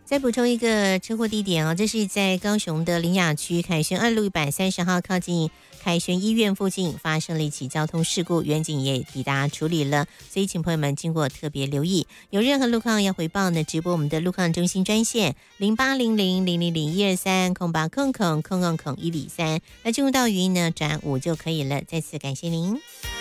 再补充一个车祸地点这是在高雄的苓雅区凯旋2路130号靠近凯旋医院附近发生了一起交通事故，员警也抵达处理了，所以请朋友们经过特别留意，有任何路况要回报呢，直播我们的路况中心专线08000001230800000103，那进入到语音呢转5就可以了，再次感谢您。